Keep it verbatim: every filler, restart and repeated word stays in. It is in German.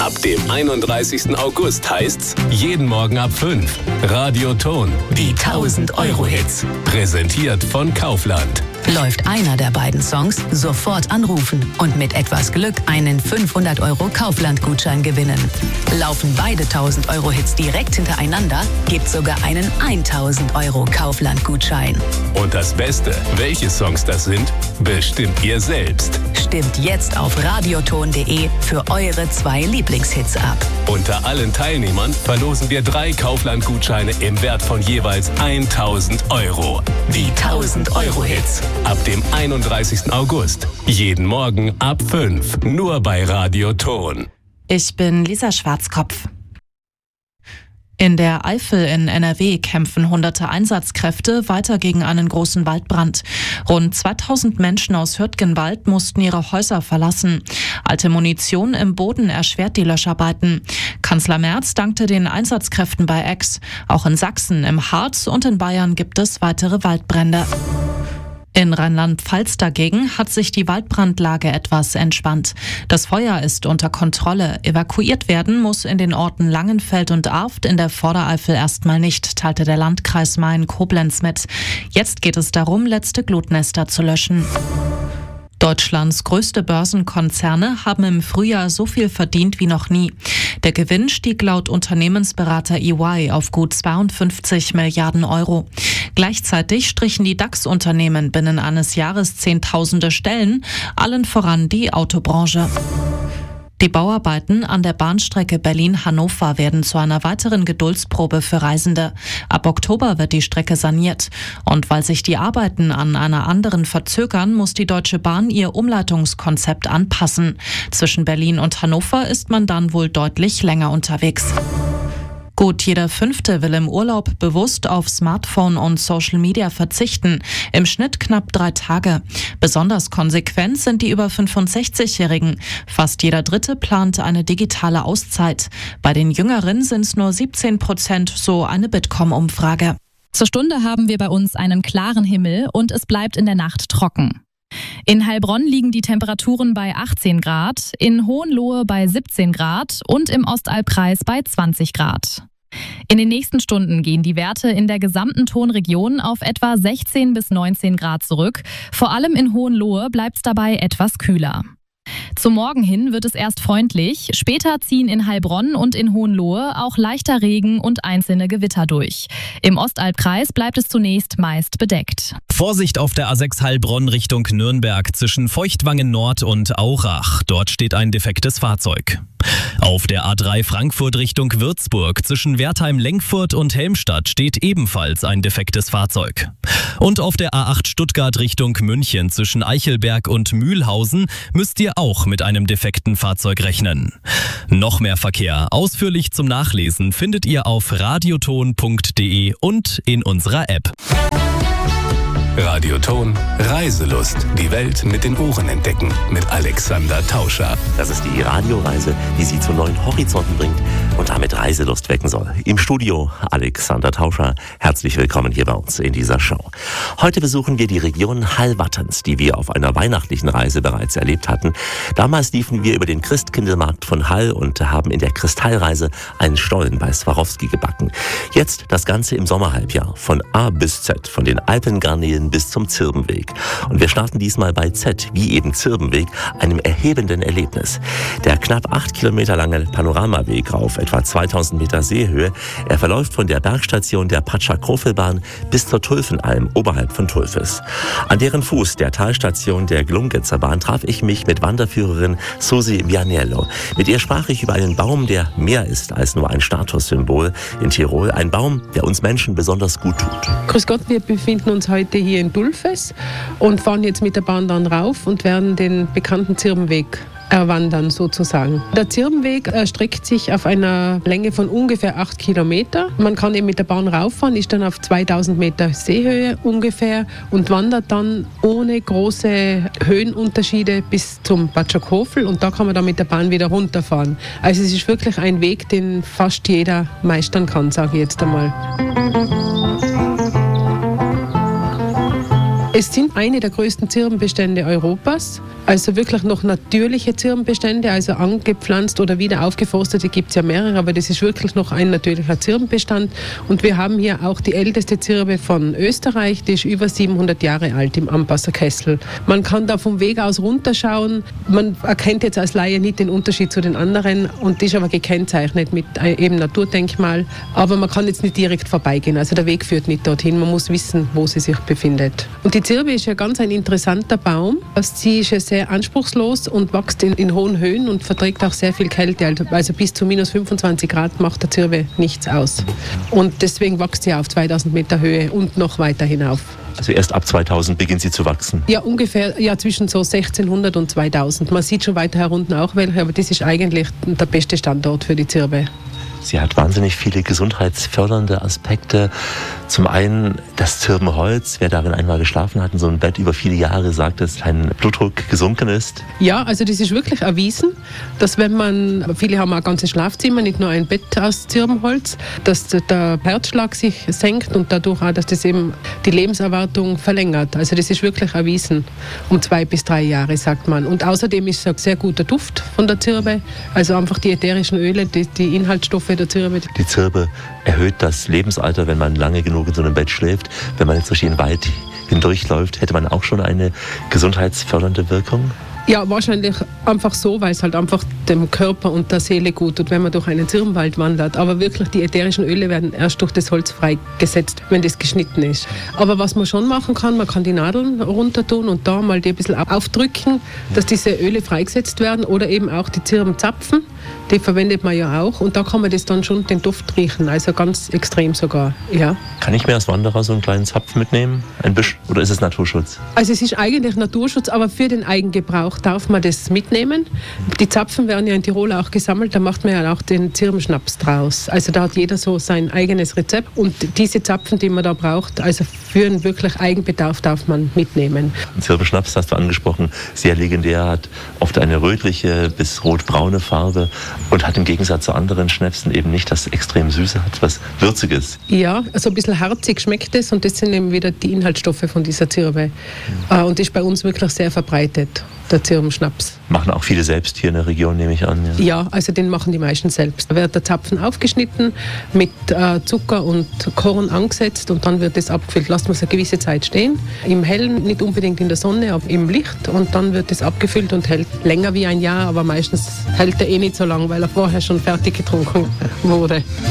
Ab dem einunddreißigsten August heißt's jeden Morgen ab fünf. Radio Ton, die tausend-Euro-Hits. Präsentiert von Kaufland. Läuft einer der beiden Songs, sofort anrufen und mit etwas Glück einen fünfhundert Euro Kaufland-Gutschein gewinnen. Laufen beide tausend-Euro-Hits direkt hintereinander, gibt sogar einen tausend Euro Kaufland-Gutschein. Und das Beste, welche Songs das sind, bestimmt ihr selbst. Stimmt jetzt auf radioton punkt de für eure zwei Lieblingshits ab. Unter allen Teilnehmern verlosen wir drei Kaufland-Gutscheine im Wert von jeweils tausend Euro. Die tausend-Euro-Hits. Ab dem einunddreißigsten August. Jeden Morgen ab fünf. Nur bei Radio Ton. Ich bin Lisa Schwarzkopf. In der Eifel in N R W kämpfen hunderte Einsatzkräfte weiter gegen einen großen Waldbrand. Rund zweitausend Menschen aus Hürtgenwald mussten ihre Häuser verlassen. Alte Munition im Boden erschwert die Löscharbeiten. Kanzler Merz dankte den Einsatzkräften bei Aix. Auch in Sachsen, im Harz und in Bayern gibt es weitere Waldbrände. In Rheinland-Pfalz dagegen hat sich die Waldbrandlage etwas entspannt. Das Feuer ist unter Kontrolle. Evakuiert werden muss in den Orten Langenfeld und Arft in der Vordereifel erstmal nicht, teilte der Landkreis Main-Koblenz mit. Jetzt geht es darum, letzte Glutnester zu löschen. Deutschlands größte Börsenkonzerne haben im Frühjahr so viel verdient wie noch nie. Der Gewinn stieg laut Unternehmensberater E Y auf gut zweiundfünfzig Milliarden Euro. Gleichzeitig strichen die DAX-Unternehmen binnen eines Jahres Zehntausende Stellen, allen voran die Autobranche. Die Bauarbeiten an der Bahnstrecke Berlin-Hannover werden zu einer weiteren Geduldsprobe für Reisende. Ab Oktober wird die Strecke saniert. Und weil sich die Arbeiten an einer anderen verzögern, muss die Deutsche Bahn ihr Umleitungskonzept anpassen. Zwischen Berlin und Hannover ist man dann wohl deutlich länger unterwegs. Gut jeder Fünfte will im Urlaub bewusst auf Smartphone und Social Media verzichten. Im Schnitt knapp drei Tage. Besonders konsequent sind die über fünfundsechzigjährigen. Fast jeder Dritte plant eine digitale Auszeit. Bei den Jüngeren sind es nur siebzehn Prozent, so eine Bitkom-Umfrage. Zur Stunde haben wir bei uns einen klaren Himmel und es bleibt in der Nacht trocken. In Heilbronn liegen die Temperaturen bei achtzehn Grad, in Hohenlohe bei siebzehn Grad und im Ostalbkreis bei zwanzig Grad. In den nächsten Stunden gehen die Werte in der gesamten Tonregion auf etwa sechzehn bis neunzehn Grad zurück. Vor allem in Hohenlohe bleibt es dabei etwas kühler. Zum Morgen hin wird es erst freundlich, später ziehen in Heilbronn und in Hohenlohe auch leichter Regen und einzelne Gewitter durch. Im Ostalbkreis bleibt es zunächst meist bedeckt. Vorsicht auf der A sechs Heilbronn Richtung Nürnberg zwischen Feuchtwangen Nord und Aurach. Dort steht ein defektes Fahrzeug. Auf der A drei Frankfurt Richtung Würzburg zwischen Wertheim-Lenkfurt und Helmstadt steht ebenfalls ein defektes Fahrzeug. Und auf der A acht Stuttgart Richtung München zwischen Eichelberg und Mühlhausen müsst ihr auch mit einem defekten Fahrzeug rechnen. Noch mehr Verkehr ausführlich zum Nachlesen findet ihr auf radioton punkt de und in unserer App. Radio Ton, Reiselust. Die Welt mit den Ohren entdecken. Mit Alexander Tauscher. Das ist die Radioreise, die Sie zu neuen Horizonten bringt und damit Reiselust wecken soll. Im Studio Alexander Tauscher. Herzlich willkommen hier bei uns in dieser Show. Heute besuchen wir die Region Hallwattens, die wir auf einer weihnachtlichen Reise bereits erlebt hatten. Damals liefen wir über den Christkindlmarkt von Hall und haben in der Kristallreise einen Stollen bei Swarovski gebacken. Jetzt das Ganze im Sommerhalbjahr. Von A bis Z, von den Alpengarnelen bis zum Zirbenweg. Und wir starten diesmal bei Z, wie eben Zirbenweg, einem erhebenden Erlebnis. Der knapp acht Kilometer lange Panoramaweg auf etwa zweitausend Meter Seehöhe, er verläuft von der Bergstation der Patscha-Krofelbahn bis zur Tulfenalm oberhalb von Tulfes. An deren Fuß der Talstation der Glungetzer Bahn traf ich mich mit Wanderführerin Susi Vianiello. Mit ihr sprach ich über einen Baum, der mehr ist als nur ein Statussymbol in Tirol. Ein Baum, der uns Menschen besonders gut tut. Grüß Gott, wir befinden uns heute hier in Tulfes und fahren jetzt mit der Bahn dann rauf und werden den bekannten Zirbenweg erwandern sozusagen. Der Zirbenweg erstreckt sich auf einer Länge von ungefähr acht Kilometer. Man kann eben mit der Bahn rauffahren, ist dann auf zweitausend Meter Seehöhe ungefähr und wandert dann ohne große Höhenunterschiede bis zum Patscha-Krofel und da kann man dann mit der Bahn wieder runterfahren. Also es ist wirklich ein Weg, den fast jeder meistern kann, sage ich jetzt einmal. Es sind eine der größten Zirbenbestände Europas, also wirklich noch natürliche Zirbenbestände, also angepflanzt oder wieder aufgeforstete gibt es ja mehrere, aber das ist wirklich noch ein natürlicher Zirbenbestand. Und wir haben hier auch die älteste Zirbe von Österreich, die ist über siebenhundert Jahre alt im Ambasser Kessel. Man kann da vom Weg aus runterschauen, man erkennt jetzt als Laie nicht den Unterschied zu den anderen und ist aber gekennzeichnet mit eben Naturdenkmal, aber man kann jetzt nicht direkt vorbeigehen, also der Weg führt nicht dorthin, man muss wissen, wo sie sich befindet. Und die Zirbe ist ja ganz ein interessanter Baum. Sie ist ja sehr anspruchslos und wächst in, in hohen Höhen und verträgt auch sehr viel Kälte. Also bis zu minus fünfundzwanzig Grad macht der Zirbe nichts aus. Und deswegen wächst sie auf zweitausend Meter Höhe und noch weiter hinauf. Also erst ab zweitausend beginnt sie zu wachsen? Ja, ungefähr ja, zwischen so sechzehnhundert und zweitausend. Man sieht schon weiter herunten auch welche, aber das ist eigentlich der beste Standort für die Zirbe. Sie hat wahnsinnig viele gesundheitsfördernde Aspekte. Zum einen das Zirbenholz, wer darin einmal geschlafen hat, in so einem Bett über viele Jahre, sagt, dass sein Blutdruck gesunken ist. Ja, also das ist wirklich erwiesen, dass wenn man, viele haben auch ganze Schlafzimmer, nicht nur ein Bett aus Zirbenholz, dass der Herzschlag sich senkt und dadurch auch, dass das eben die Lebenserwartung verlängert. Also das ist wirklich erwiesen, um zwei bis drei Jahre, sagt man. Und außerdem ist es ein sehr guter Duft von der Zirbe, also einfach die ätherischen Öle, die, die Inhaltsstoffe der Zirbe. Die Zirbe erhöht das Lebensalter, wenn man lange genug in so einem Bett schläft. Wenn man jetzt durch den Wald hindurchläuft, hätte man auch schon eine gesundheitsfördernde Wirkung? Ja, wahrscheinlich einfach so, weil es halt einfach dem Körper und der Seele gut tut, wenn man durch einen Zirbenwald wandert. Aber wirklich, die ätherischen Öle werden erst durch das Holz freigesetzt, wenn das geschnitten ist. Aber was man schon machen kann, man kann die Nadeln runter tun und da mal die ein bisschen aufdrücken, dass diese Öle freigesetzt werden oder eben auch die Zirbenzapfen, die verwendet man ja auch und da kann man das dann schon den Duft riechen, also ganz extrem sogar, ja. Kann ich mir als Wanderer so einen kleinen Zapf mitnehmen, ein Büsch, oder ist es Naturschutz? Also es ist eigentlich Naturschutz, aber für den Eigengebrauch darf man das mitnehmen. Die Zapfen werden ja in Tirol auch gesammelt, da macht man ja auch den Zirbenschnaps draus. Also da hat jeder so sein eigenes Rezept und diese Zapfen, die man da braucht, also für einen wirklich Eigenbedarf darf man mitnehmen. Zirbenschnaps hast du angesprochen, sehr legendär, hat oft eine rötliche bis rotbraune Farbe und hat im Gegensatz zu anderen Schnäpsen eben nicht das extrem Süße, hat was Würziges. Ja, so ein bisschen harzig schmeckt es und das sind eben wieder die Inhaltsstoffe von dieser Zirbe. Mhm. Und ist bei uns wirklich sehr verbreitet, der Zirbenschnaps. Machen auch viele selbst hier in der Region, nehme ich an. Ja, ja, also den machen die meisten selbst. Da wird der Zapfen aufgeschnitten, mit äh, Zucker und Korn angesetzt und dann wird das abgefüllt. Lasst man es eine gewisse Zeit stehen, im Hellen, nicht unbedingt in der Sonne, aber im Licht und dann wird das abgefüllt und hält länger wie ein Jahr, aber meistens hält er eh nicht so lang, weil er vorher schon fertig getrunken wurde.